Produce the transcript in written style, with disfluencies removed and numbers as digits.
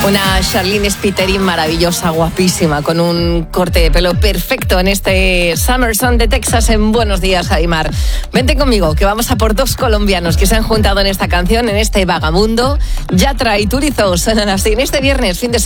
Una Charlene Spiteri maravillosa, guapísima, con un corte de pelo perfecto en este Summer Sun de Texas en Buenos Días, Javimar. Vente conmigo, que vamos a por dos colombianos que se han juntado en esta canción, en este vagamundo. Yatra y Turizo suenan así en este viernes, fin de semana.